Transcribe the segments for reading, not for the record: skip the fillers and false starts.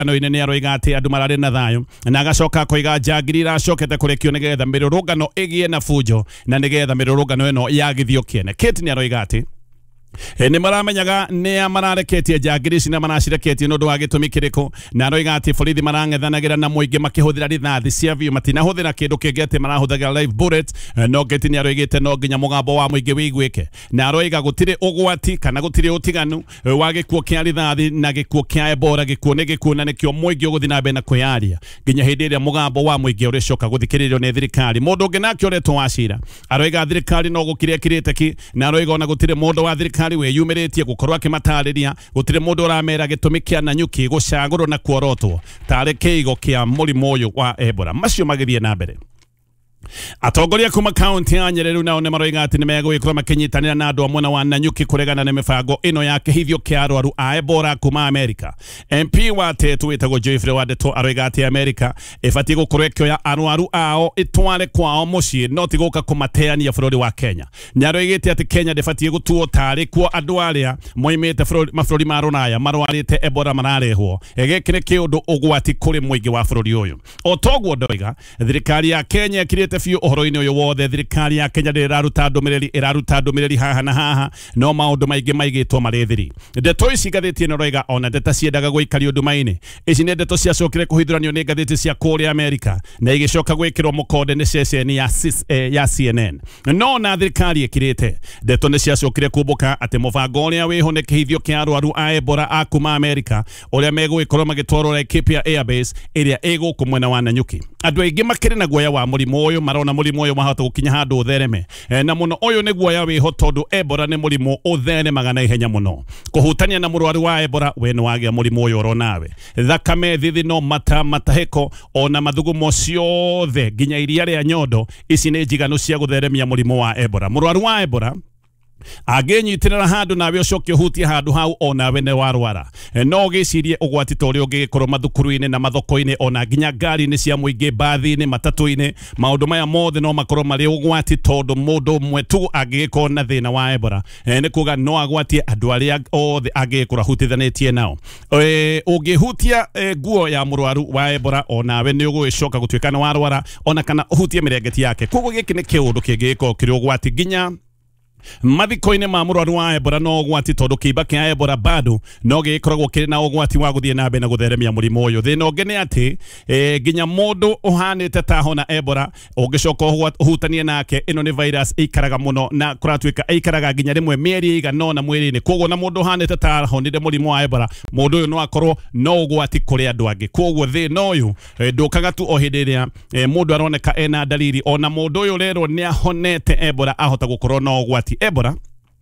no inene aroiga ati andu marare na thayo na agacoka koiga njangiri iracokete kurekio nigetha mirurungano igie na fujo na nigetha mirurungano eno yagithio kiene. Kate ni aroiga ati ni maramenyaga ni amarareketie njangiri ici na maracireketie no ndwa gitumi kiriko na aroiga ati borithi marang'ethanagira na muingi makihuthira rithathi cia biu matinahuthira kindu kingi ati marahuthagira live bullet. No Kate ni aroigite no nginya mugambo wa muingi wiguike na aroiga gutire ugwati kana gutire utiganu wa gikuo kia rithathi na gikuo kia Ebola. Gikuo ni gikuo na nikio muingi uguthi na mbere na kwiaria nginya hindi iria mugambo wa muingi uricoka guthikiririo ni thirikari. Mundu ungi nake uretwo wacira aroiga thirikari no gukire kirite ki na aroiga ona gutire mundu wa thirikari we yumiritie gukorwa akimatariria gutire mundu uramera gitumi kia Nanyuki gucagurwo na kuorotwo tari kiigo kia murimu uyu wa Ebola. Macio magithie na mbere. Atongoria kuma county ya Nyeri nao nemaroiga ati nimegwikora makinyitanira na andu amwe na wa Nanyuki kuregana na mibango ino ya kihithio kia arwaru a Ebola kuma Amerika. MP wa Tetu witagwo Geoffrey Wadeto aroiga ati Amerika ifati gukorwo ikioya arwaru ao itware kwao mucii no ti guka kumateania bururi wa Kenya. Nyaroigite ati Kenya ndifati gutuo tari kwa andu aria moimite mabũrũri ma Rũraya marwarite Ebola mararehwo egekire kiundu ugwati kuri muingi wa bururi uyu. Otogwo ndoiga thirikari ya Kenya kirite fiu ohoro-ini uyu wothe thirikari ya Kenya iraruta ndumiriri haha na haha no maundu maingi maigitwo mari thiri. Ndeto ici ngathĩti ĩno roiga ona ndeta ciendaga guikario nduma-ini ici nĩ ndeto ciacokire kuhithuranio nĩ ngathĩti cia kuria Amerika na igicoka gwikirwo mukonde nĩ ceceni ya CNN. No na thirikari ikirite ndeto nĩ ciacokire kumbuka ati mubango uria wiho nĩ kihithio kia arwaru a Ebola a kuma Amerika uria megwikorwo magitwarwo Laikipia Airbase iria iguku mwena wa Nanyuki. Andu aingi makiri na guoya wa murimu uyu marona murimu uyu mahota gukinya handu uthereme na muno uyu ni guoya wiho tondu Ebola ni murimu utheremaga na ihenya muno. Kuhutania na murwaru wa Ebola we ni wagia murimu uyu oronawe thakame thithino mataheko ona mathugumo ciothe nginya iria ria nyondo ici ni njiganu cia gutheremia murimu wa Ebola. Murwaru wa Ebola agenyitirira handu nawe ucoke hutie handu hau onawe ne warwara no gicirie ugwati tori ungikorwo mathukuru-ini na mathoko-ini ona nginya ngari-ini cia muingi bathi-ini matatu-ini maundu maya mothe no makorwo mari ugwati tondu mundu mwe tu angikorwo na thina wa Ebola ni kuga no agwatie andu aria othe angikorwo hutithanitie nao. Ungihutia nguo ya murwaru wa Ebola onawe ni ugwicoka gutuika na warwara ona kana hutie mirengeti yake. Koguo giki ni kiundu kingikorwo kiri ugwati nginya mathiko-ini ma murwaru wa Ebola no gwati tondu kiiba kia Ebola bado no gikoragwo kiri na ugwati wa guthie na mbere na gutheremia murimu uyu. Thina ungi ni ati nginya mundu uhanite ta hona Ebola ungicoka uhutanie nake ino ni virus ikaraga muno na kuratuika ikaraga nginya rimwe mieri iganona mwiri-ini. Koguo na mundu uhanite ta honire murimu wa Ebola mundu uyu no akorwo no ugwati kuri andu angi. Koguo thina uyu ndukaga tu o hindi iria mundu aroneka ena dalili ona mundu uyu rero ni ahonete Ebola ahota gukorwo no ugwati Ebola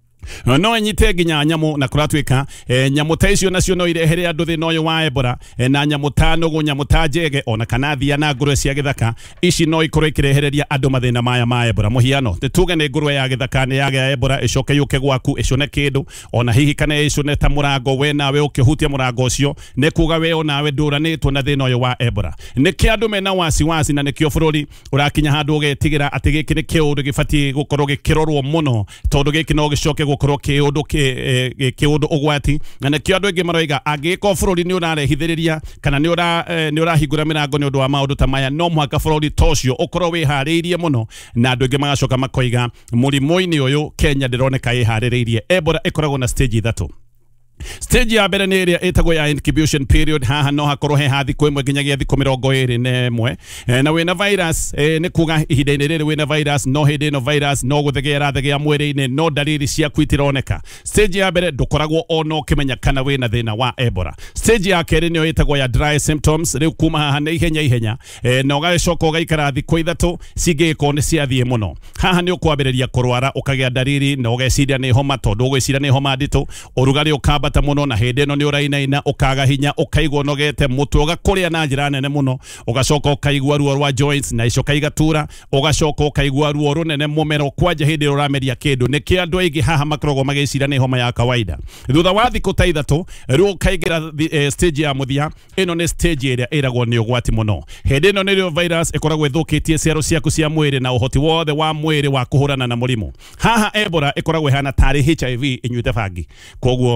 no nyite nginya nyamu na kuratuika nyamu ta icio nacio no irehere andu thina uyu wa Ebola na nyamu ta nugu nyamu ta njege ona kana thia na ngurwe cia githaka ici no ikorwo ikirehereria andu mathina maya ma Ebola. Muhiano tuge ni ngurwe ya githaka ni ya Ebola icoke yuke gwaku icone kindu ona hihi kana icone ta murango we nawe ukihutia murango ucio ni kuga we onawe nduranitwo na thina uyu wa Ebola. Ni ki andu mena wasi na nikio bururi urakinya handu ugetigira ati giki ni kiundu gibati gukorwo gikirorwo muno tondu giki no gicoke gukorwo kiundu ugwati na nikio andu aingi maroiga angiko bururi ni urarehithiriria kana ni urahingura mirango ni undu wa maundu ta maya no muhaka bururi tocio ukorwo wihariirie muno na andu aingi magacoka makoiga murimu-ini uyu Kenya ndironeka yihaririirie. Ebola ikoragwo na stage ithatu. Stage ya mbere ni iria itagwo ya incubation period haha no hakorwo he hathi kwimwe nginyagia thiku 21 na wina virus ni kuga ihinda-ini riri wina virus no hindi ino virus no guthegera mwiri-ini no dalili cia kwitironeka. Stage ya mbere ndukoragwo ono kimenya kana wina thina wa Ebola. Stage ya keri ni itagwo ya dry symptoms riu kuma haha ni ihenya na ugacoka ugaikara thiku ithatu cingiko ni ciathie muno. Haha ni ukwambiriria kurwara ukagia dalili na ugeciria ni homa tondu ugwiciria ni homa nditu urugari ukamba ta muno na hindi no ni urainaina ukaga hinya ukaigwa nogete mutwe ugakuria na njira nene muno ugacoka ukaigwa ruo rwa joints na icoka igatura ugacoka ukaigwa ruo runene mumero kwanja hindi urameria kindu ni ki andu aingi haha makoragwo magicira ni homa ya kawaida. Thutha wa thiku ta ithatu riu ukaigira stage ya muthia ino ni stage iria iragwo ni ugwati muno. Hindi no ni virus ikoragwo ithukitie cero ciaku cia mwiri na uhoti wothe wa mwiri wa kuhurana na murimu. Haha Ebola ikoragwo hana tari HIV inyuite bangi koguo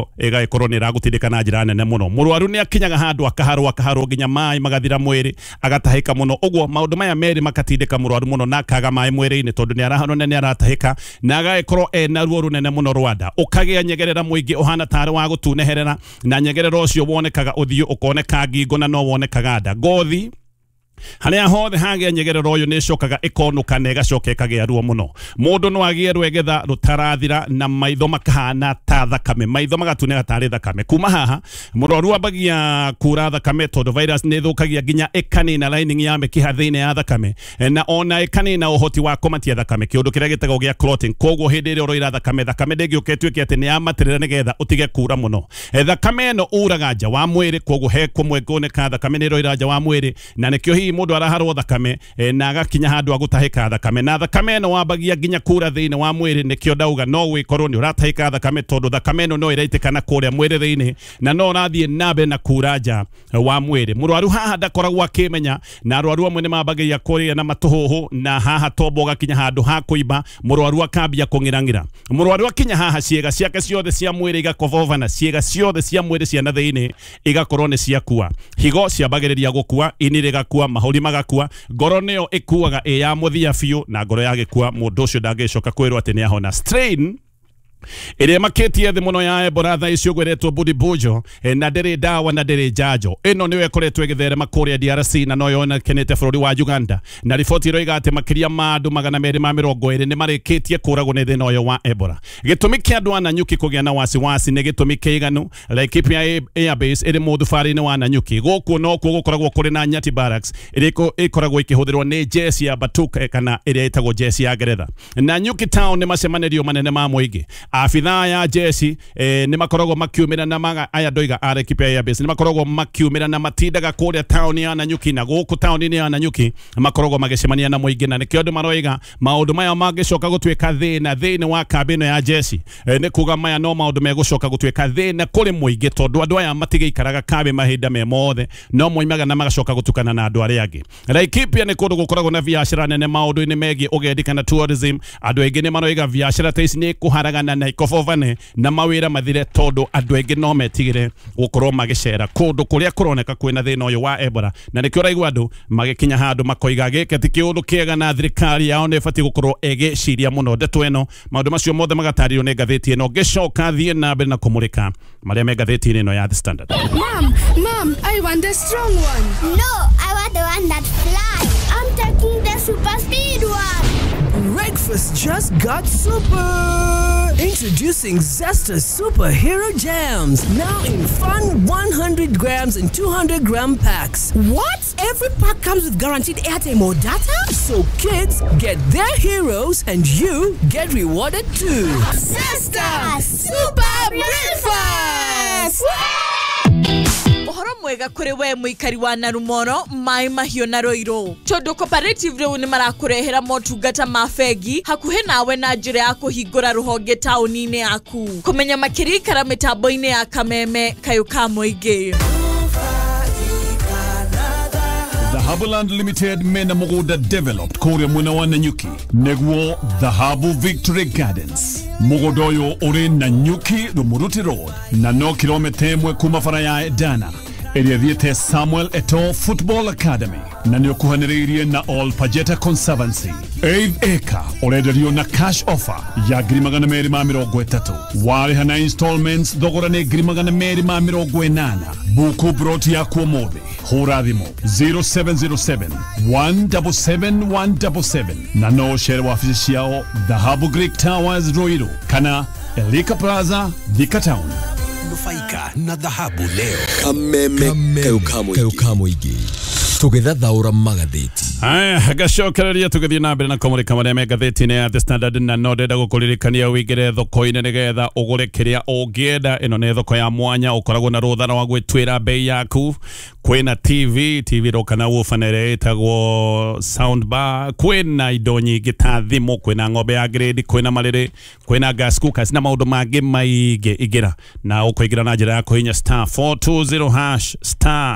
ĩkorwo nĩ ĩragũtindĩka na njĩra nene mũno. Mũrwaru nĩ akinyaga handũ akaharwo nginya maĩ magathira mwĩrĩ agatahĩka mũno. Ũguo maũndũ maya merĩ makatindĩka mũrwaru mũno na akaga maĩ mwĩrĩ-inĩ tondũ nĩ arahona nĩ aratahĩka na agagĩkorwo ena ruo runene mũno rwa nda. Ũkagĩa nyegerera mũingĩ ũhana tarĩ wa gũtuneherera na nyegerera ũcio wonekaga ũthiũ ũkoneka ngingo na no wonekaga nda. Ngothi harĩa hothe hagĩa nyegerera ũyũ nĩ cokaga ĩkonuka na ĩgacoka ĩkagĩa ruo mũno. Mũndũ no agĩe rwegetha rũtarathira na maitho makahana ta thakame, maitho magatunĩka tarĩ thakame. Kuma haha mũrwaru ambagia kura thakame tondũ virus nĩ thũkagia nginya ĩkanina lining ya mĩkiha thĩinĩ ya thakame na ona ĩkanina ũhoti wa kũmatia thakame, kĩũndũ kĩrĩa gĩtagwo gĩa clotting. Koguo hĩndĩ ĩrĩa ũroira thakame ndĩngĩũka ĩtuĩke atĩ nĩ yamatirĩra nĩgetha ũtige kura mũno. Thakame ĩno uraga nja wa mwĩrĩ, koguo he kũmwe kuoneka thakame nĩ ĩroira nja wa mwĩrĩ na nĩkĩo hihi mũndũ araharwo thakame na agakinya handũ agũtahĩka thakame, na thakame ĩno wambagia nginya kura thĩinĩ wa mwĩrĩ. Nĩkĩo ndauga no wĩkorwo nĩ ũratahĩka thakame tondũ thakame ĩno no ĩraitĩkana kũrĩa mwĩrĩ thĩinĩ na no ũrathiĩ nambe na kura nja wa mwĩrĩ. Mũrwaru haha ndakoragwo akĩmenya, na arwaru amwe nĩ mambagia kũrĩa na matũhũhũ na haha tombo gakinya handũ ha kũimba, mũrwaru akambia kũng'irang'ira. Mũrwaru akinya haha ciĩga ciake ciothe cia mwĩrĩ igakobobana, ciĩga ciothe cia mwĩrĩ cia na thĩinĩ igakorwo nĩ ciakua. Higo ciambagĩrĩria gũkua, ini rĩgakua, mahũri magakua, ngoro nĩyo ĩkuaga ya mũthia biũ, na ngoro yagĩkua mũndũ ũcio ndangĩcoka kwĩrwo atĩ nĩ ahona. Strain ĩrĩa makĩtie thĩ mũno ya Ebola thaa ici ũgweretwo Budibujo na ndĩrĩ ndawa na ndĩrĩ njanjo. Ĩno nĩyo ĩkoretwo ĩgĩtherema kũrĩa DRC na no yonekanĩte bũrũri wa Uganda, na riboti ĩroiga atĩ makĩria ma andũ 220 nĩ marĩkĩtie kũragwo nĩ thĩna ũyũ wa Ebola. Gĩtũmi kĩa andũ a Nanyuki kũgĩa na wasiwasi nĩ gĩtũmi kĩiganu. Laikipia Airbase ĩrĩ mũthubarĩ-inĩ wa Nanyuki. Gũkũ no kuo gũkoragwo kũrĩ na Nyati Barracks ĩrĩa ĩkoragwo ĩkĩhũthĩrwo nĩ jesi ya Batuka kana ĩrĩa ĩtagwo jesi ya Ngeretha. Nanyuki town nĩ macemanĩrio manene ma mũingĩ. Afithaa ya jesi nĩ makoragwo makiumĩra na aya ndoiga a Laikipia Airbase nĩ makoragwo makiumĩra na matindaga kũrĩa town ya Nanyuki, na gũkũ town-inĩ ya Nanyuki makoragwo magĩcemania na mũingĩ, na nĩkĩo andũ maroiga maũndũ maya mangĩcoka gũtuĩka thĩna thĩinĩ wa kambĩ ĩno ya jesi. Nĩ kuga maya no maũndũ megũcoka gũtuĩka thĩna kũrĩ mũingĩ tondũ andũ aya matigĩikaraga kambĩ mahinda me mothe, no moimaga na magacoka gũtukana na andũ arĩa angĩ. Laikipia nĩ kũndũ gũkoragwo na biacara nene maũndũ-inĩ megiĩ ũgendi kana tourism. Andũ aingĩ nĩ maroiga biacara ta ici nĩ kũharagana na ikobobane na mawĩra mathire tondũ andũ aingĩ no metigĩre gũkorwo magĩcera kũndũ kũrĩa kũroneka kwĩna thĩna ũyũ wa Ebola, na nĩkĩo ũraigua andũ magĩkinya handũ makoiga gĩkĩ ti kĩũndũ kĩega na thirikari yao nĩ ĩbatiĩ gũkorwo ĩgĩciria mũno ndeto ĩno. Maũndũ macio mothe magatarĩrio nĩ ngathĩti ĩno, ngĩcoka thiĩ na mbere na kũmũrĩka marĩa me ngathĩti-inĩ ĩno ya The Standard. Mom, I want the strong one. No, I want the one that flies. I'm taking the super speed one. Breakfast just got super! Introducing Zesta Superhero Jams. Now in fun 100 grams and 200 gram packs. What? Every pack comes with guaranteed airtime or data? So kids get their heroes and you get rewarded too. Zesta Super Breakfast! Ũhoro mwega kũrĩ we mũikari wa Narumoro, Mai Mahiũ na Roiro. Chondo Cooperative rĩu nĩ marakũrehera motungata ma bengi hakuhĩ nawe na njĩra ya kũhingũra rũhonge taũni-inĩ yaku. Kũmenya makĩria ikara mĩtambo-inĩ ya Kameme, Kayũ ka Mũingĩ. Dhahabuland Limited mena mũgũnda developed kũrĩa mwena wa Nanyuki nĩguo Dhahabu Victory Gardens. Mũgũnda ũyũ ũrĩ Nanyuki Rumuruti Road na no kilomita 1 kuma bara ya Dana ĩrĩa thiĩte Samuel Eto'o Football Academy na nĩ ũkuhanĩrĩirie na All Pajeta Conservancy. 8 acre ũrenderio na cash offer ya $230,000. Warĩha na installments thogora nĩ $280,000. Buku broti ya kuomothi hũra thimũ 0707 177 177 na no share wabici ciao Dhahabu Greek Towers Roiro kana Elika Plaza Thika Town. Nufaika na dhahabu leo. Kameme Kayũ ka Mũingĩ tũgĩthathaũra magathĩti. Aya gacokereria tũgĩthiĩ na mbere na kũmũrĩka marĩa me ngathĩti-inĩ ya The Standard, na no ndenda gũkũririkania wĩingĩre thoko-inĩ nĩgetha ũgũre kĩrĩa ũngĩenda. Ĩno nĩ thoko ya mwanya, ũkoragwo na rũtha rwa gwĩtwĩra bei yaku. Kwĩna TV roka na woofer ĩrĩa ĩtagwo soundbar, kwĩna indo nyingĩ ta thimũ, kwĩna ng'ombe ya grade, kwĩna marĩrĩ, kwĩna gas cookers na maũndũ mangĩ maingĩ. Igĩra na ũkũingĩra na njĩra ya kũhinya *420#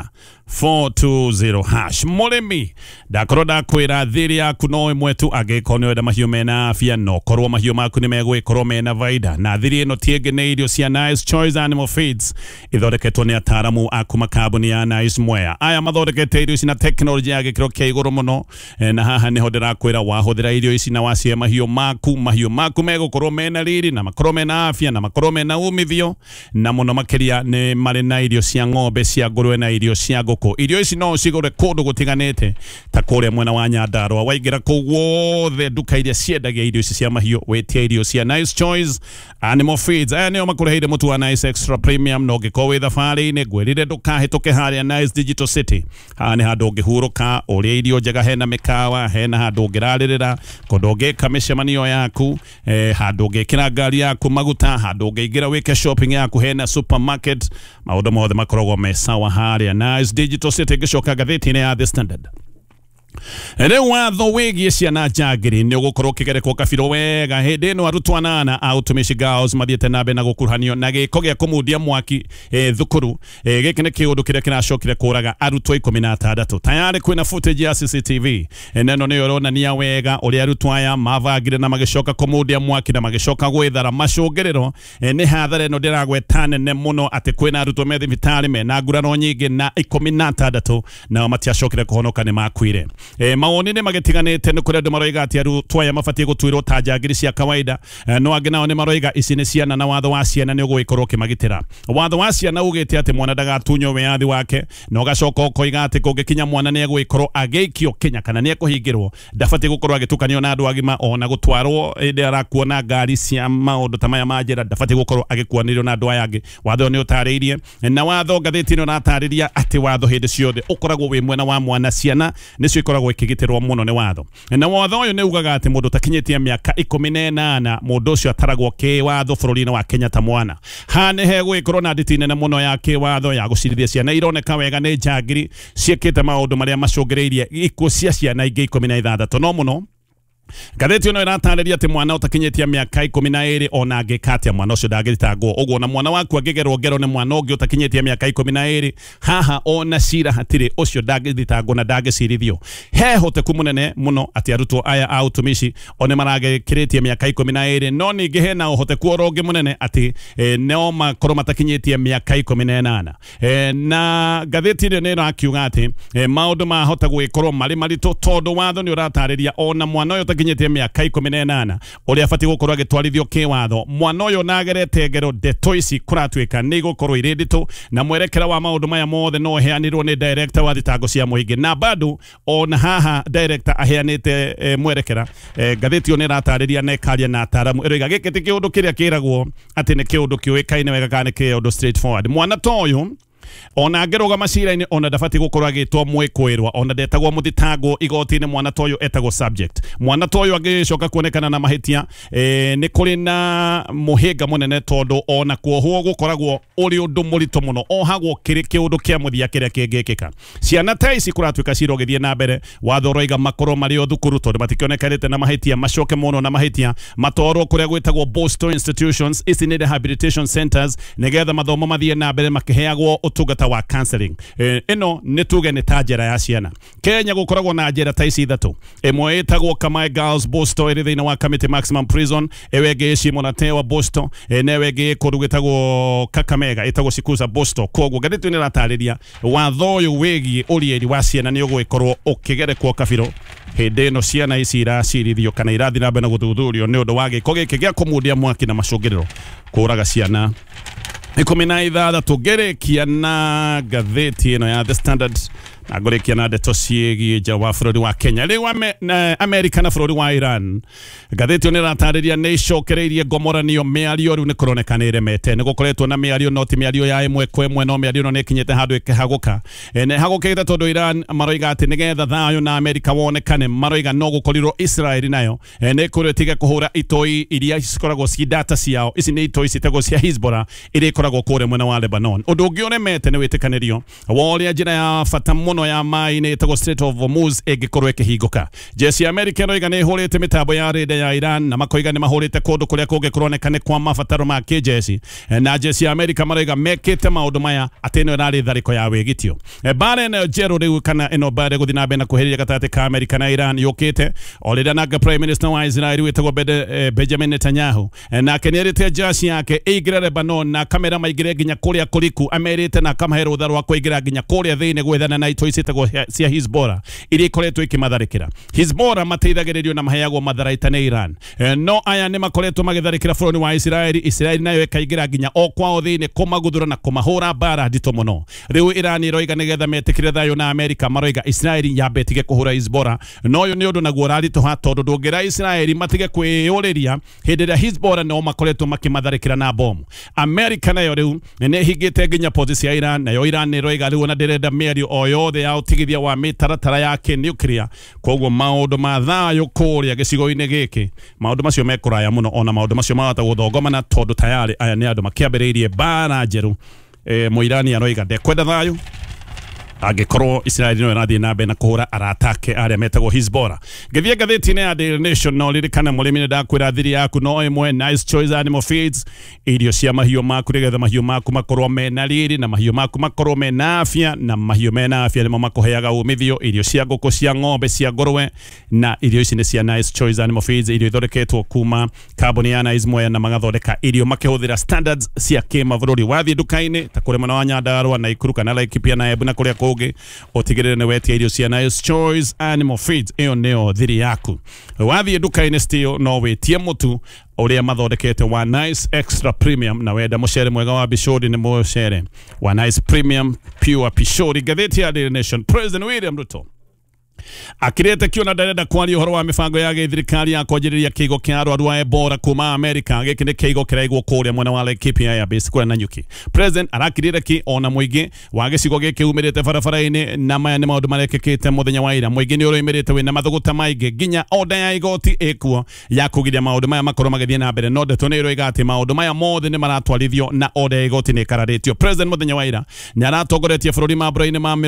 420# Murimi ndakorwo ndakwira thiri yaku no imwe tu angĩkorwo nĩ wenda mahiũ mena afya no korwo mahiũ maku nĩ megwĩkorwo mena vaida na thiri ĩno tiĩngĩ nĩ irio cia Nice Choice Animal Feeds ithondeketwo nĩ ataramu a kuma kambuni ya Nice Mwea. Aya mathondekete irio ici na teknolojĩ ya gĩkĩro kĩa igũrũ mũno na haha nĩho ndĩrakwĩra wahũthĩra irio ici na wacie mahiũ maku megũkorwo mena riri na makorwo mena afya na makorwo mena umithio na mũno makĩria nĩ marĩ na irio cia ng'ombe cia ngũrwe na irio cia ngũkũ. Irio ici no cigũre kũndũ gũtiganĩte ta kũrĩa mwena wa Nyandarua. Waingĩra kũu guothe nduka iria ciendagia irio ici cia mahiũ wĩtia irio cia Nice Choice Animal Feeds. Aya nĩo makũreheire mũtu wa Nice Extra Premium no ngĩkorwo wĩ thabarĩ-inĩ ngwĩrire ndũkahĩtũke harĩa Nice Digital City. Haha nĩ handũ ũngĩhurũka ũrĩa irio njega, hena mĩkawa, hena handũ ũngĩrarĩrĩra, kũndũ ũngĩka mĩcemanio yaku, handũ ũngĩkĩra ngari yaku maguta, handũ ũngĩingĩra wĩke shopping yaku, hena supermarket, maũndũ mothe makoragwo me sawa harĩa Nice Digital City. Ngĩcoka ngathĩti-inĩ ya The Standard. Rĩu watho wĩgiĩ ciana njangĩri nĩ ũgũkorwo ũkĩgerekwo kabirũ wega. Hĩndĩ ĩno arutwo 8 a Utumishi Girls mathiĩte na mbere na gũkuruhanio na gĩko gĩa kũmundia mwaki thukuru. Gĩkĩ nĩ kĩũndũ kĩrĩa kĩracokire kũraga arutwo 16. Tayari kwĩna footage ya CCTV. Ĩno nĩyo ĩronania wega ũrĩa arutwo aya mavagire na magĩcoka kũmundia mwaki na magĩcoka gwĩthara. Macũngĩrĩro nĩ hathara ĩno ndĩragweta nene mũno atĩ kwĩna arutwo me thibitarĩ mena nguraro nyingĩ na 16 nao matiacokire kũhonoka nĩ makuire. Maoni nĩ magĩtiganĩte nĩ kũrĩa andũ maroiga atĩ arutwo aya mabatiĩ gũtuĩrwo ta njangiri cia kawaida, no angĩ nao nĩ maroiga ici nĩ ciana na watho wa ciana nĩ ũgũgĩkorwo ũkĩmagitĩra. Watho wa ciana ugĩte atĩ mwana ndagatunywo wĩyathi wake na ũgacoka ũkoiga atĩ kũngĩkinya mwana nĩ egũgĩkorwo agĩikio Kenya kana nĩ ekũhingĩrwo, ndabatiĩ gũkorwo agĩtukanio na andũ agima ona gũtwarwo hĩndĩ arakuona ngari cia maũndũ ta maya ma njĩra, ndabatiĩ gũkorwo agĩkuanĩrio na andũ aya angĩ. Watho nĩ ũtarĩirie na watho ngathĩti-inĩ ũratarĩria atĩ watho hĩndĩ ciothe ũkoragwo wĩ mwena wa mwana. Ciana nĩcio ikoragwo ikĩgitĩrwo mũno nĩ watho, na watho ũyũ nĩ ugaga atĩ mũndũ takinyĩtie mĩaka 18 mũndũ ũcio ataragwo kĩwatho bũrũri-inĩ wa Kenya ta mwana. Ha nĩ hegũgĩkorwo na nditi nene mũno ya kĩwatho ya gũcirithia ciana. Ironeka wega nĩ njangiri ciĩkĩte maũndũ marĩa macũngĩrĩirie ikuũ cia ciana ingĩ 16 no mũno. Ngathĩti ĩno ĩratarĩria atĩ mwana ũtakinyĩtie mĩaka 12 ona angĩka atĩa mwana ũcio ndangĩthitangwo. Ũguo na mwana waku angĩgerwo ngero nĩ mwana ũngĩ ũtakinyĩtie mĩaka 12, haha ona cira hatirĩ, ũcio ndangĩthitangwo na ndangĩcirithio. He ũhoteku mũnene mũno atĩ arutwo aya a Utumishi one maragĩkĩrĩtie mĩaka 12, no ningĩ hena ũhoteku oro ũngĩ mũnene atĩ no makorwo matakinyĩtie mĩaka 18. Na ngathĩti ĩno nĩ ĩrakiuga atĩ maũndũ mahota gũgĩkorwo marĩ maritũ tondũ watho nĩ ũratarĩria ona mwana ũyũ kinyĩtie mĩaka 18 ũrĩa abatie gũkorwo agĩtwarithio kĩwatho. Mwana ũyũ nagerete ngero ndeto ici kũratuĩka nĩ igũkorwo irĩ nditũ na mwerekera wa maũndũ maya mothe no heanirwo nĩ director wa thitango cia mũingĩ, na bado ona haha director aheanĩte mwerekera. Ngathĩti ĩyo nĩ ĩratarĩria na ĩkaria na ataramu ĩroiga gĩkĩ ti kĩũndũ kĩrĩa kĩragwo atĩ nĩ kĩũndũ kĩũĩkaine wega kana nĩ kĩũndũ straightforward. Mwana ta ũyũ ona angĩrũga macira-inĩ ona ndabatiĩ gũkorwo agĩtwo mwĩkũĩrwa, ona ndetagwo mũthitangwo igoti-inĩ. Mwana ta ũyũ etagwo subject. Mwana ta ũyũ angĩcoka kuonekana na mahĩtia nĩ kũrĩ na mũhĩnga mũnene tondũ ona kuohwo gũkoragwo ũrĩ ũndũ mũritũ mũno, ohagwo kĩrĩ kĩũndũ kĩa mũthia kĩrĩa kĩngĩkĩka. Ciana ta ici kũratuĩka cirogĩthiĩ na mbere, watho ũroiga makorwo marĩ o thukuru tondũ matikĩonekanĩte na mahĩtia, macoke mũno na mahĩtia matwarwo kũrĩa gwĩtagwo Boston Institutions. Ici nĩ rehabilitation centers nĩgetha mathomo mathiĩ na mbere makĩheagwo ũtungata wa counseling. Ĩno nĩ tuge nĩ ta njĩra ya ciana. Kenya gũkoragwo na njĩra ta ici ithatũ. Ĩmwe ĩtagwo Kamae Girls Boston ĩrĩ thĩinĩ wa Kamiti Maximum Prison, ĩyo ĩngĩ ĩci wa Boston, na ĩyo ĩngĩ kũndũ gwĩtagwo Kakamega ĩtagwo Sikuza Boston. Koguo ngathĩti nĩ ĩratarĩria watho ũyũ wĩgiĩ ũriĩri wa ciana nĩ ũgũgĩkorwo ũkĩgerekwo kabirũ hĩndĩ ĩno ciana ici iracirithio kana irathiĩ na mbere na gũthuthurio nĩ ũndũ wa gĩko gĩkĩ gĩa kũmundia mwaki na macũngĩrĩro kũraga ciana 16. Ngĩrĩkia na ngathĩti ĩno ya The Standard na ngũrĩkia na ndeto ciĩgiĩ nja wa bũrũri wa Kenya. Rĩu Amerika na bũrũri wa Iran, ngathĩti ĩyo nĩ ĩratarĩria nĩ icokereirie ngomoranio. Mĩario rĩu nĩ kũroneka nĩ ĩremete, nĩ gũkoretwo na mĩario no ti mĩario ya ĩmwe kwa ĩmwe, no mĩario ĩno nĩ ĩkinyĩte handũ ĩkĩhagũka. Nĩ hagũkĩte tondũ Iran maroiga atĩ nĩgetha thayũ na Amerika wonekane, maroiga no gũkorirwo Israeli nayo nĩ kũrĩa tige kũhũra itoi iria cikoragwo ci data ciao. Ici nĩ itoi citagwo cia Hezbollah iria ikoragwo kũrĩa mwena wa Lebanon. Ũndũ ũngĩ ũremete nĩ wĩtĩkanĩrio wa ũrĩa njĩra ya bata mũno muno ya mai ni itago Strait of Hormuz egikorwo ikihinguka. Jeshi ya America roiga ni ihurite mitambo ya rada ya Iran na makoiga ni mahurite kundu kuria kungikorwo ne kwa mabataro ma kijeshi. Na jeshi ya America maroiga mekite maundu maya ateno rari thariko ya wigitio. Bare na jero riu kana eno bare guthina bena kuhiriria gatate ka America na Iran yukite orida naga Prime Minister wa Israel witagwo Benjamin Netanyahu na kenierite jeshi yake igire Lebanon na kamera maigire ginya kuria kuriku amerite na kamahero utharu wa kuigira ginya kuria thiine gwethana na ito icitagwo cia Hezbollah iri ikoretwo ikimatharikira. Hezbollah mateithagiririo na maheyagwo matharaita ni Iran. No aya ni makoretwo magitharikira bururi wa Israel nayo ikaigira ginya o kwao thiine kumaguthura na kumahura bara ndito muno. Riu Iran iroiga nigetha metikire thayo na America maroiga Israel yabetige kuhura Hezbollah. No yo ni undu naguo rari to hato ndungira Israel matige kwiyuriria hindi ria Hezbollah no makoretwo makimatharikira na bomu. America nayo riu ni higite ginya position ya Iran nayo Iran ni roiga riu na ndirenda mĩario o yothe ya utigithia wa mitaratara yake nuclear. Koguo maundu ma thayo kuria gicigo-ini giki maundu macio mekuraya muno ona maundu macio mahota guthongomana tondu tayari aya ni andu makiambiriirie bara njeru. Muirani aroiga ndekwenda thayo agikorwo Israel no irathie na mbere na kuhura aratake aria metagwo Hezbollah. Githie gatheti-ini ya Daily Nation no ririkana murimi ni ndakwira thiri yaku no imwe Nice Choice Animal Feeds irio cia mahiũ maku nigetha mahiũ maku makorwo mena riri na mahiũ maku makorwo mena afya na mahiũ mena afya nimo makuheaga umithio. Irio cia ngũkũ cia ng'ombe cia ngũrwe na irio ici ni cia Nice Choice Animal Feeds irio ithondeketwo kuma kambuni ya Nice Moya na magathondeka irio makihuthira standards cia kimabũrũri. Wathie nduka-ini ta kuri mwena wa Nyandarua na Ikuru kana Laikipia na Embu na kuria kugi otigirire ni wetia irio cia Nice Choice Animal Feeds iyo nio thiri yaku. Wathie nduka-ini still no wetie mutu uria mathondekete wa Nice Extra Premium na wenda mucere mwega wa Bishori ni mucere wa Nice Premium Pure Bishori. Gatheti ya Daily Nation. President William Ruto akirete kiona ndarenda kwaria uhoro wa mibango ya thirikari ya kwonjiriria kigo kia arwaru a Ebola kuma America. Giki ni kigo kiraigwo kuria mwena wa Laikipia ya base kwa Nanyuki. President arakirire ki ona muingi wa gicigo giki umirite barabara-ini na maya ni maundu marekekete muthenya wa ira. Muingi ni uruimirite wina mathuguta maingi ginya oda ya igoti ekuo ya kugiria maundu maya makorwo magithie na mbere. No ndeto ni iroiga ati maundu maya mothe ni maratwarithio na oda ya igoti ni kararitio. President muthenya wa ira ni aratongoretie bururi mambura-ini ma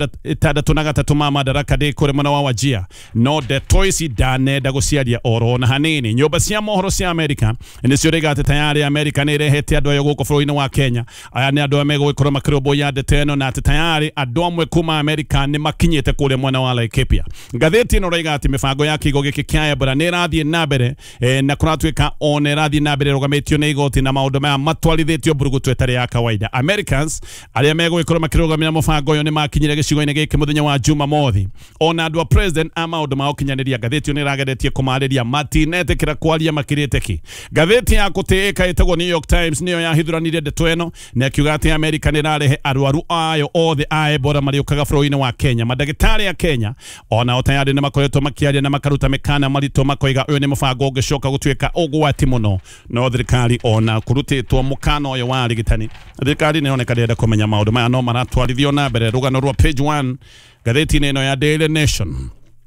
63 ma madaraka kuri mwana wa Wajia. No ndeto ici ndanenda guciaria oro na hanini. Nyumba cia mohoro cia America ni ciuriga ati tayari America ni irehete andu ayo guku bururi-ini wa Kenya. Aya ni andu megwikorwo makirumbuya ndeto ino na ati tayari andu amwe kuma America ni makinyite kuria mwena wa Laikipia. Ngatheti ino roiga ati mibango ya kigo giki kia Ebola ni irathie na mbere na kuratwika ona irathie na mbere rugamitio ni igoti na maundu maya matwarithitio mburugutu etari ya kawaida. Americans aria megwikorwo makirugamira mubango uyu ni makinyire gicigo-ini giki muthenya wa Jumamothi. Ona andu a president ama undu maokinyaniria. Gatheti ni rageretie kumariria matinetekira kwaria makirite ki. Gatheti ya kutiika itagwo New York Times niyo yahithuranirie ndeto ino na akiuga ati America ni rarehe arwaru ayo othe a Ebola mariukaga bururi-ini wa Kenya. Madagitari ya Kenya ona otayari ni makoretwo makiaria na makaruta mikana marito makoiga uyu ni mubango ungicoka gutwika ugwati muno. No thirikari ona kurutitwo mukana uyu wa rigitani. Thirikari ni oneka ndenda kumenya maundu maya no maratwarithio na mbere. Rugano rwa page 1 gatheti neno ya Daily Nation.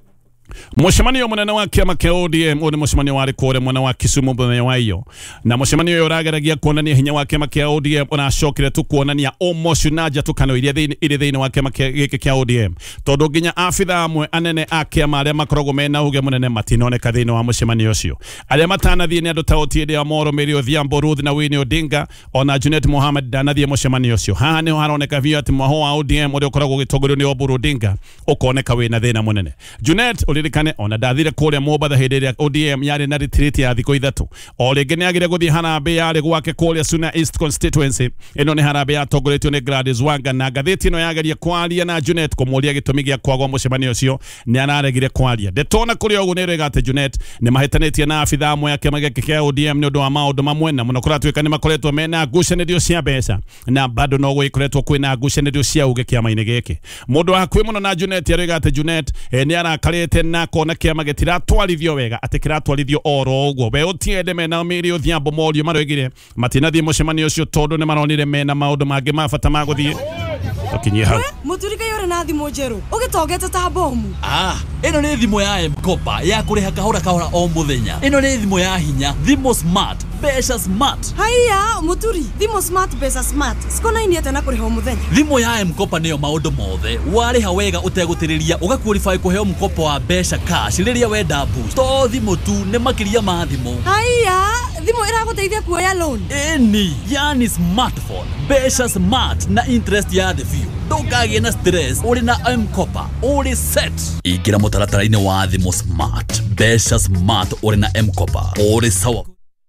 Mucemanio munene wa kiama kia ODM uri mucemanio wari kuria mwena wa Kisumu muthenya wa iyo. Na mucemanio uyu urageragia kuonania hinya wa kiama kia ODM unacokire tu kuonania umocu na njatukano iria thiini wa kiama giki kia ODM. Tondu nginya afitha amwe anene a kiama aria makoragwo mena uge munene matinoneka thiini wa mucemanio ucio. Aria matanathie ni andu ta Otiende Amolo, Mary Odhiambo, Ruth na Winnie Odinga ona Junet Mohammed ndanathie mucemanio ucio. Haha niho haroneka vio ati mwaho wa ODM uria ukoragwo ugitongorio ni Oburu Odinga ukoneka wina thina munene. Junet uririkane ona ndathire kuria Mombatha hindi iria ODM yari na retreat ya thikũ 3. O ringi ni agire guthie harambe yari gwake kuria Suna East constituency. Ino ni harambe yatongoretio ni Gladys Wanga na gatheti ino yageria kwaria na Junet kumuria gitumi gia kwagwa mucemanio ucio ni araregire kwaria. Ndetona kuria ugu ni regate Junet ni mahitanitie na afitha amwe ya kiama giki kia ODM ni undu wa maundu mamwe na muno kuratwika ni makoretwo mena ngucanĩrio cia mbeca na bado no gwikoretwo kwina ngucanĩrio cia uge kiama-ini giki. Mundu hakwi muno na Junet yaregate Junet ni arakarite na kona kiama gitiratwarithio wega ati kiratwarithio oro uguo. We Otiende mena Mary Odhiambo morio maroigire matinathie mucemanio ucio tondu ni maronire mena maundu mangi ma bata ma guthie. Okinyie hau muturika yore na thimu njeru ugitogete ta bomu. Ino ni thimu ya M-Kopa ya kuriha kahora kahora o muthenya. Ino ni thimu ya hinya, thimu smart, Besha Smart. Haya muturi thimo smart Besha Smart sikona ini atana kuriho muthenya Thimo ya M-Kopa niyo maundu mothe wari hawega utegutiriria ugaqualify kuheo mkopo wa Besha Cash riria wenda boost to thimo tu ne makiria ma thimo Haya thimo iraguteithia kuoya loan Eni yani smartphone Besha Smart na interest ya the few Ndũkagĩe na stress uri na M-Kopa uri set Ingira mutaratara-inĩ wa thimo smart Besha Smart uri na M-Kopa uri sawa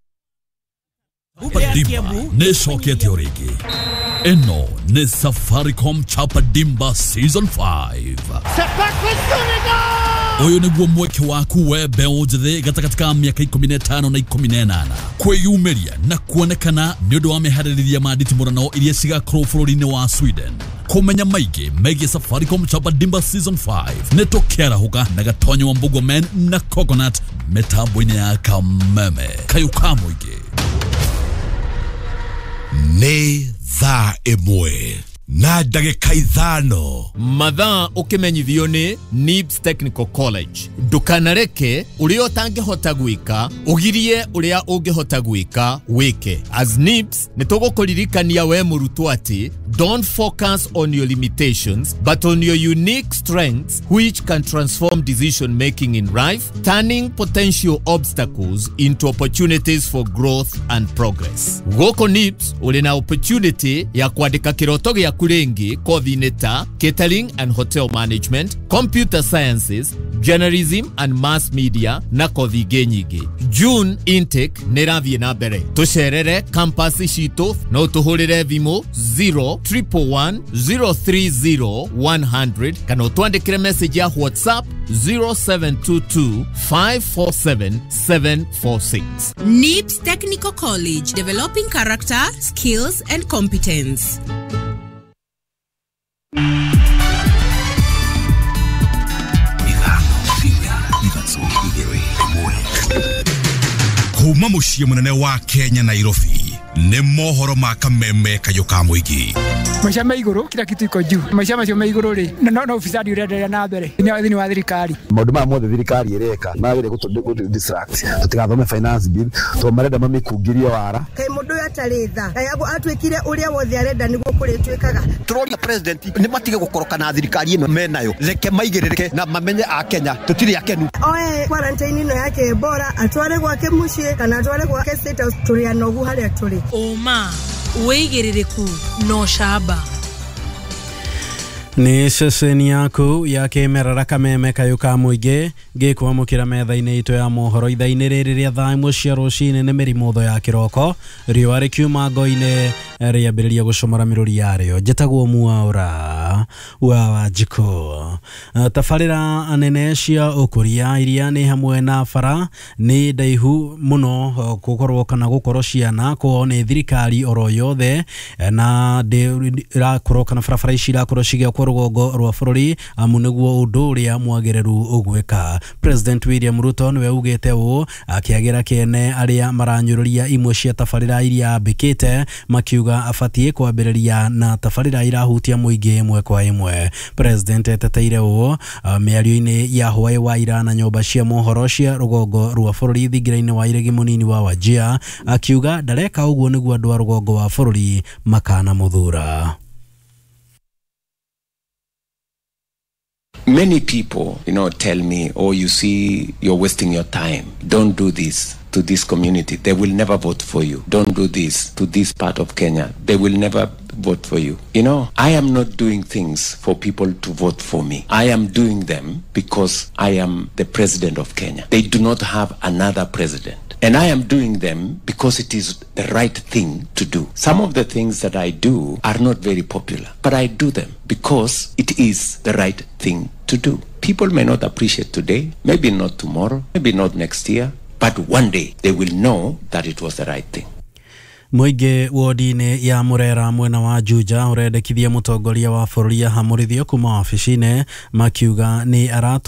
Dimba nĩcokete o rĩngĩ ĩno nĩ Safaricom Chapa Dimba Season 5 Ũyũ nĩguo mweke waku we mbeũ njĩthĩ gatagatĩ ka mĩaka 15 na 18 kwĩyumĩria na kuonekana nĩ ũndũ wa meharĩrĩria ma nditimũrano iria cigakorwo bũrũri-inĩ wa Sweden Kumenya maingĩ megiĩ Safaricom Chapa Dimba Season 5 nĩ tũkĩarahũka na gatonyo wa Mbugo Men na Coconut mĩtambo-inĩ ya Kameme kayuka mũingĩ Nĩ thaa ĩmwe na ndagĩka 5 mathaa ũkĩmenyithio nĩ NIBS Technical College ndukanareke ũrĩa ũtangĩhota gwĩka ũgirie ũrĩa ũngĩhota gwĩka wĩke as NIBS nĩtũgũkũririkania we mũrutwo atĩ don't focus on your limitations but on your unique strengths which can transform decision making in life turning potential obstacles into opportunities for growth and progress gũkũ NIBS ũrĩ na opportunity ya kwandĩka kĩroto gĩa kurengi kothi-inĩ ta catering and hotel management, computer sciences, journalism and mass media na kothi ingĩ nyingĩ. June intake nĩrathiĩ na mbere. Tũcerere campus citũ na ũtũhũrĩre thimũ 011-030-100 kana ũtwandĩkĩre message ya WhatsApp 0722-547-746. NIBS Technical College, developing character, skills and competence. Kuma muciĩ mũnene wa Kenya Nairobi nĩ mohoro ma Kameme kayuka mũingĩ maisha maiguru kila kitu iko juu maisha macio maiguru ri na ufisadi urendelea na mbere ni wa thirikari maundu ma mothe thirikari ireka magire gutu distract tutigathome finance bill to marenda mamikungiria wara kai mundu yataritha yago atwikire uria wothe arenda niguo kuritwikaga turoria president ni matige gukoroka na thirikari ino menayo reke maigirike na mamenye a Kenya tutiri akenu oe quarantine ino yake bora atware gwake mucie kana atware gwake state house turia nogu haria turi Oma weigiririku no shaba Nĩ ceceni yaku ya kĩmerera Kameme kayuka mũingĩ ngĩkwamũkĩra metha-inĩ itũ ya mohoro ithaa-inĩ rĩrĩ rĩa thaa imwe cia rũcinĩ nĩ mĩrimũ ya kĩroko riũa rĩkiuma ngo-inĩ rĩambĩrĩria gũcomora mĩrũri yarĩo njĩtagwo Mwaũra wa Wanjikũ tabarĩra nene cia ũkũria iria nĩ hamwe na bara nĩ ndaihu mũno gũkorwo kana gũkorwo ciana kwao nĩ thirikari oro yothe na ndĩrakorwo kana barabara ici irakorwo cigĩakwo rũgongo rwa bũrũri amu nĩguo ũndũ ũrĩa mwagĩrĩru ũgwĩka President William Ruto nĩwe ugĩte ũũ akĩagĩra kĩene arĩa maranyũrũria imwe cia tabarĩra iria ambĩkĩte makiuga abatiĩ kwambĩrĩria na tabarĩra irahutia mũingĩ ĩmwe kwa ĩmwe President eteteire ũũ mĩario-inĩ ya hwaĩ wa ira na nyũmba cia mohoro cia rũgongo rwa bũrũri thingira-inĩ wa iregi mũnini wa Wajir akiuga ndareka ũguo nĩguo andũ a rũgongo wa bũrũri makana mũthura Many people, tell me, oh, you see, you're wasting your time. Don't do this to this community. They will never vote for you. Don't do this to this part of Kenya. They will never vote for you. I am not doing things for people to vote for me. I am doing them because I am the president of Kenya. They do not have another president. And I am doing them because it is the right thing to do. Some of the things that I do are not very popular, but I do them because it is the right thing to do. People may not appreciate today, maybe not tomorrow, maybe not next year, but one day they will know that it was the right thing. Muingi wodi-inĩ ya Murera mwena wa Juja urendekithia mutongoria wa bũrũri ahamũrithio kuma wabici-inĩ makiuga ni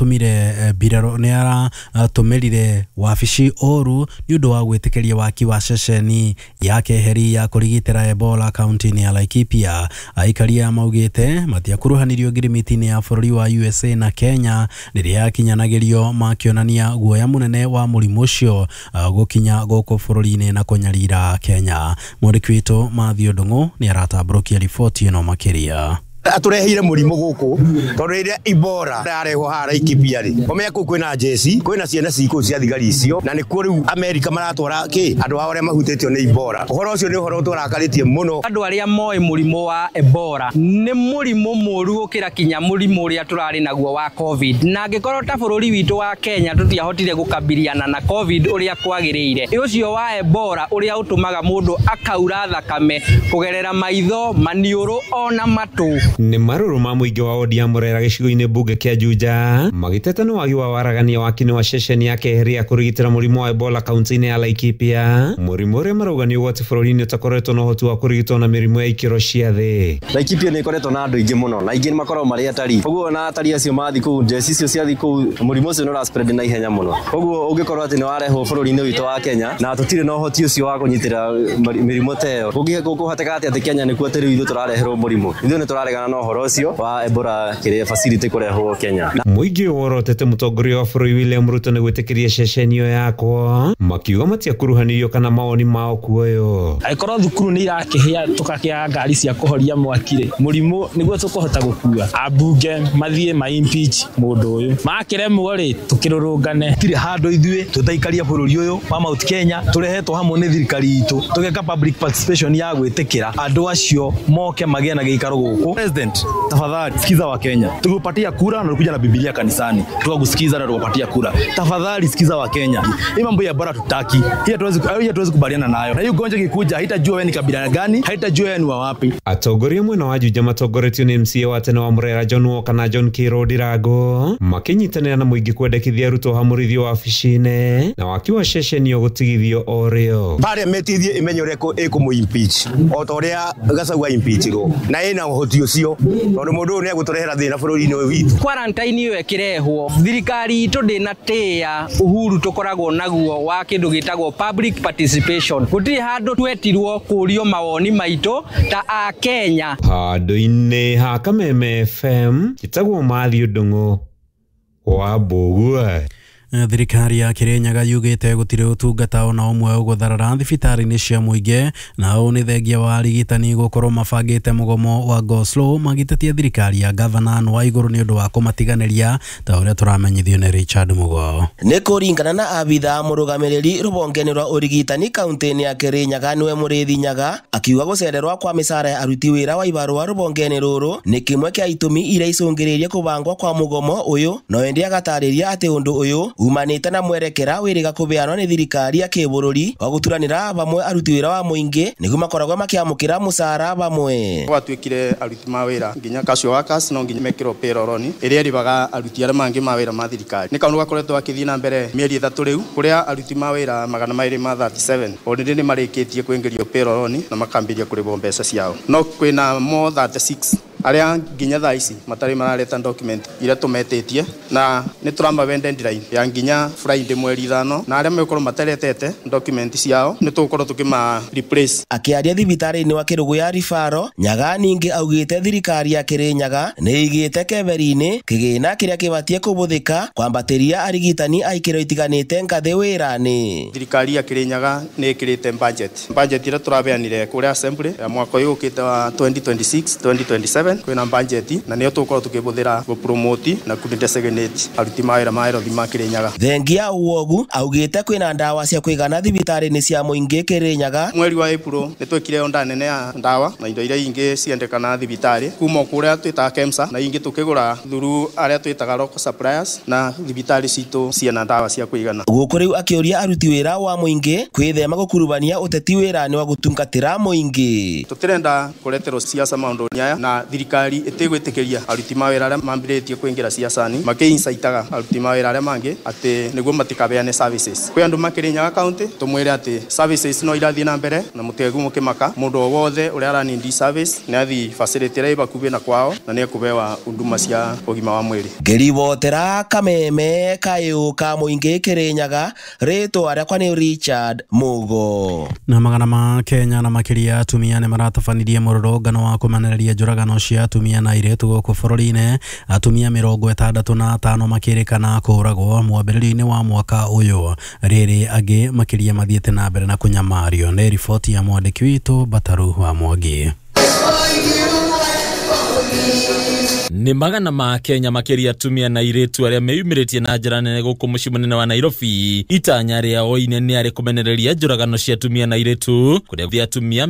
aratumĩrire wabici oru ni ũndũ wa gwĩtĩkĩria waki wa ceceni ya keheri ya kũrigitĩra Ebola kaunti-inĩ ya Laikipia. Aikaria maugĩte matiakuruhanirio ngirimiti-inĩ ya bũrũri wa USA na Kenya rĩrĩa yakinyanagĩrio makĩonania guoya mũnene wa mũrimũ ũcio gũkinya gũkũ bũrũri-inĩ na kũnyarira Kenya. Mwandĩki witũ Matthew Ndung'u ni aratambũrũkia riboti ĩno makĩria. Aturehire murimu guku tondu riria Ebola yarehwo hara Laikipia ri omenya kuu kwina jesi kwina ciana ciku cia thigari icio na nikuo riu America maratwara ki andu aria mahutĩtio ni Ebola. Uhoro ucio ni uhoro tũrakaritie muno. Andu aria moe murimu wa Ebola ni murimu mũru gũkĩra kinya murimu uria turari naguo wa COVID, na angikorwo ta bũrũri witũ wa Kenya tutiahotire gũkabiliana na COVID uria kwagĩrĩire. Ucio wa Ebola uria utumaga mundu akaura thakame kugerera maitho, maniũrũ ona matu. Ni maruru ma muingi wa wodi ya Murera gicigo-inĩ mbunge kia Juja magitete ni wagi wa waragania wakini wa ceceni ya keheri ya kurigitira murimu wa Ebola kaunti-inĩ ya Laikipia. Murimu uria marauga ni ugwati bũrũri-inĩ utakoretwo na ũhoti wa kurigitwo na mĩrimũ ya ikĩro cia thĩ. Laikipia ni ikoretwo na andũ aingĩ mũno na aingĩ makoragwo marĩ atari. Ũguo na atari acio mathi kũu jesi icio ciathi kũu murimu ũcio no spread na ihenya mũno. Ũguo ũngĩkorwo atĩ ni warehwo bũrũri-inĩ witũ wa Kenya na tũtirĩ na ũhoti ũcio wa kũnyitĩra mĩrimũ ta ĩyo. Ũngĩhoteka atĩ Kenya nĩkuo tĩri witũ tũrareherwo mũrimũ. Ithuĩ nĩ tũraregana na ũhoro ũcio wa Ebola kire facility kurehwo Kenya. Muingi worotete mutongoria wa bũrũri William Ruto ni gwĩtĩkĩria ceceni ĩyo yakwo makiuga matiakuruhanirio kana mawoni mao kuoyo. Aikorwo thukuru ni irakĩhĩa tũkakĩa ngari cia kũhoria mwaki-rĩ mũrimũ nĩguo tũkũhota gũkua. Ambunge mathiĩ ma impeach mũndũ ũyũ makĩremwo-rĩ tũkĩrũrũngane. Tire handũ ithuĩ tũtaikaria bũrũri ũyũ wa Mount Kenya tũrehetwo hamwe nĩ thirikari itũ tũgeka public participation ya gwĩtĩkĩra andũ acio moke magĩe na gĩikaro gũkũ. President, tafadhali sikiza wa Kenya. Tukupatia kura na ukuja na Biblia kanisani. Tukakusikiza na tukupatia kura. Tafadhali sikiza wa Kenya. Hii mambo ya bara tutaki. Hii hatuwezi kubaliana nayo. Na hiyo gonja kikuja haitajua wewe ni kabila gani, haitajua wewe ni wa wapi. Atongoria mwena wa Juja matongoretio ni MCA wa tene wa Murera John Walker na John Kiro Ndirago makinyitanĩra na muingi kwendekithia Ruto hamũrithio wabici-inĩ na wakiwa ceceni yo gũtigithio orĩo. Parliament ithie imenye ũrĩa ĩkũmũ-impeach o ta ũrĩa Gachagua impeachirwo na ĩna ũhoti ũcio tondu mundu ni agũtũrehera thĩna bũrũri-inĩ ũyũ witũ. Quarantine iyo ĩkĩrehwo thirikari itũ ndĩnatĩa uhuru tũkoragwo naguo wa kĩndũ gĩtagwo public participation. Gũtirĩ handũ twetirwo kũrio mawoni maitũ ta a Kenya. Handũ-inĩ ha Kameme FM gĩtagwo Matthew Ndung'u wa Mbũgua. Thirikari ya Kirinyaga yugĩte gũtirĩ ũtungata ona ũmwe ũgũtharara thibitarĩ-inĩ cia mũingĩ na ũũ nĩ thengia wa arigitani gũkorwo mabangĩte mũgomo wa go slow magĩtetia thirikari ya gavana wa igũrũ nĩ ũndũ wa kũmatiganĩria ta ũrĩa tũramenyithio nĩ Richard Mugo. Nĩ kũringana na abitha mũrũgamĩrĩri rũhonge-inĩ rwa ũrigitani kaunti-inĩ ya Kirinyaga nĩwe Mũrĩithi Nyaga akiuga gũcererwo kwa mĩcara ya aruti wĩra wa ibarũa rũhonge-inĩ rũrũ nĩ kĩmwe kĩa itũmi iria icũngĩrĩirie kũbangwo kwa mũgomo ũyũ no ĩndĩ agatarĩria atĩ ũndũ ũyũ umanĩte na mwerekera wĩrĩga kũbeanwo nĩ thirikari ya kĩbũrũri wa gũturanĩra bamwe aruti wĩra wa mũingĩ nĩguo makoragwo makĩamũkĩra mũcara bamwe. Gwatuĩkire aruti ma wĩra nginya casual workers no nginya mekĩrwo payroll ĩrĩa ĩrĩhaga aruti arĩa mangĩ ma wĩra ma thirikari. Nĩ kaũndũ gakoretwo gakĩthiĩ na mbere mĩeri 3 rĩu kũrĩa aruti ma wĩra 237 already nĩ marĩkĩtie kwĩngĩrio payroll na makambĩrĩria kũrĩhwo mbeca ciao. No kwĩna more 36 aria nginya thaa ici matarĩ marareta document iria tũmetĩtie na nĩ tũramabe deadline ya nginya Friday mweri 5 na aria megũkorwo materetete document ciao nĩ tũgũkorwo tũkĩma replace. Akĩaria thibitarĩ-inĩ wa Kĩrũgũ ya Ribaro, Nyaga ningĩ augĩte thirikari ya Kirinyaga nĩ igĩte keberi-inĩ kĩgĩna kĩrĩa kĩbatie kũbũthĩka kwambatĩria arigitani a ikĩro itiganĩte ngathĩ wĩra-inĩ. Thirikari ya Kirinyaga nĩ ĩkĩrĩte budget iria tũrabeanire kũrĩa assembly ya mwaka ũyũ ũkĩte wa 2026-2027 kwĩna budget na nĩyo tũgũkorwo tũkĩbũthĩra gũpromote na kũdesignate aruti mawĩra ma Nairobi ma Kirinyaga. Thengia uogu augĩte kwĩna ndawa cia kũigana thibitarĩ-inĩ cia mũingĩ Kirinyaga. Mweri wa April nĩ twekire onda nene ya ndawa na indo iria ingĩ ciendekana thibitarĩ kuma kũrĩa twĩtaga KEMSA na ingĩ tũkĩgũra through arĩa twĩtaga local suppliers na thibitarĩ citũ ciena ndawa cia kũigana. Gũkũ rĩu akĩũria aruti wĩra wa mũingĩ kwĩthema gũkurubania ũteti wĩra-inĩ wa gũtungatĩra mũingĩ. Tũtirenda kũreterwo siasa maũndũ-inĩ aya na thirikari thirikari itigwitikiria aruti mawira aria mambiritie kuingira siasani makiinsaitaga aruti mawira aria mangi ati niguo matikabeane services kwi andu makirinyaga county tumwire ati services no irathie na mbere na mutegu mukimaka mundu wothe uria arani service ni athi facility ria ibakubi na kwao na ni kubewa huduma cia ugima wa mwiri ngiribotera kameme kayo ka muingi Kirinyaga rito aria kwa ni Richard Mugo na magana ma Kenya na makiria atumia ni maratafanirie mururungano wa kumanereria njuragano cia atumia na iretu guku bururi-ini atumia 65 makirikana kuragwo mwambĩrĩrio-inĩ wa mwaka uyu riri angi makiria mathiete na mbere na kunyamario ni riboti ya mwandiki witu Bataru wa Mwangi. Ni magana ma Kenya makiria atumia na iretu aria meyumiritie na njira nene guku mucii munene wa Nairobi itanya riao inene ari kumenereria njuragano cia atumia na iretu kuria atumia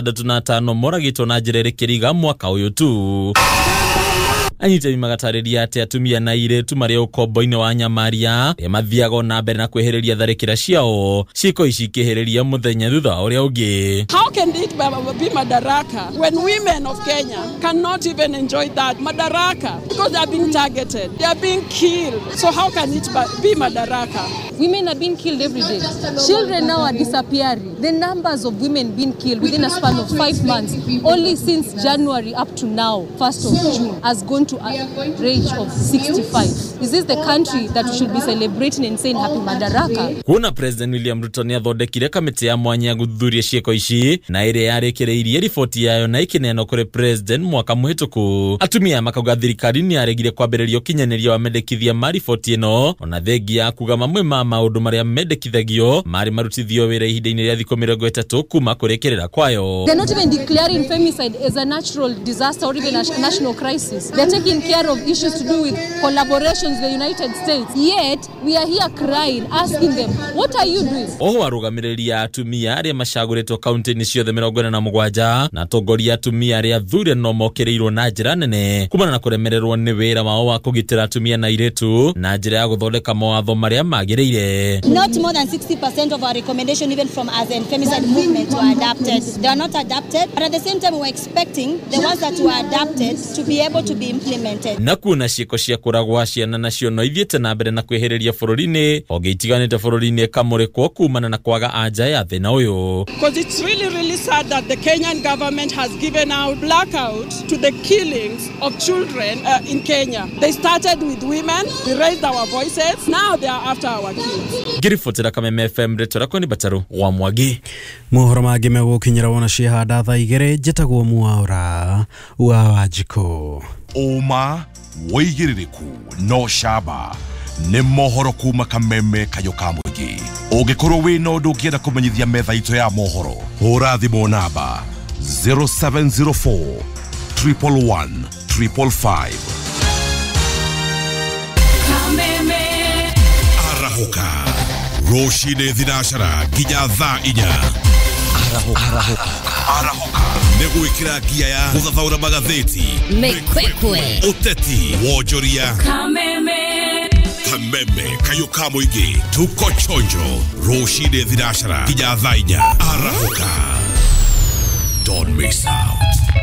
65 moragitwo na njira irikiriga mwaka uyu tu. Anyitemi magatariria ati atumia na iretu mari ukombo-ini wa nyamaria mathiaga na mbere na kweheriria tharikira ciao ciko ici ikiheriria muthenya thutha uria ungi. How can it be madaraka when women of Kenya cannot even enjoy that madaraka because they are being targeted, they are being killed? So how can it be madaraka? Women are being killed every day. Children now are disappearing. The numbers of women being killed within a span of 5 months, only since January up to now, 1st of June, has gone to a range of 65. Is this the country that we should be celebrating and saying happy madaraka? Kuna President William Ruto ni athondekire kamiti ya mwanya guthuthuria cieko ici na ire yarekereirie riboti yayo na ikineno kuri President mwaka muhituku. Atumia makauga thirikari ni yaregire kwambĩrĩria kinyanĩria wa mendekithia ma riboti ĩno ona thengia kuga mamwe ma maundu maria mendekithagio mari marutithio wira ihinda-inĩ rĩa thikũ 30 kuma kurekerera kwayo. They're not even declaring femicide as a natural disaster or even a national crisis. They're taking care of issues to do with collaborations with the United States. Yet we are here crying, asking them, what are you doing? Oho arũgamĩrĩria atumia aria macaguritwo kaunti-inĩ ciothe 47 na atongoria atumia aria athure no mokereirwo na njira nene kumana na kuremererwo ni wira wao wa kugitira atumia na iretu na njira ya guthondeka mawatho maria magĩrĩire. Not more than 60% of our recommendation even from us and femicide movement were adapted. They are not adapted, but at the same time we were expecting the ones that were adapted to be able to be implemented. Na kuna ciiko cia kuragwa ciana nacio no ithiete na mbere na kweheriria bururi-ini onge itiganite bururi-ini kamurikwo kumana na kwaga anja ya thina uyu. Because it's really sad that the Kenyan government has given out blackout to the killings of children in Kenya. They started with women, we raised our voices, now they are after our kids. Girifotera Kameme FM retora koni Bataru wa Mwangi. Mohoro mangĩ megũkinyĩra wona ciehanda thaa 2 njĩtagwo Mwaura wa Wanjikũ. Uma woigĩrĩrĩku no camba nĩ mohoro kuma Kameme kayo ka mũingĩ. Ũngĩkorwo wĩna ũndũ ũngĩenda kũmenyithia metha itũ ya mohoro hũra thimũ namba 0704 111 555. Kameme Arahuka Roshine Dhinashara nginya thaa 4. Arahuka nĩgwĩkĩra ngia ya gũthathaũra magathĩti Mekwekwe ũteti wonjoria Kameme kayo ka mũingĩ tuko chonjo Roshine Dhinashara nginya thaa 4. Arahuka, don't miss out.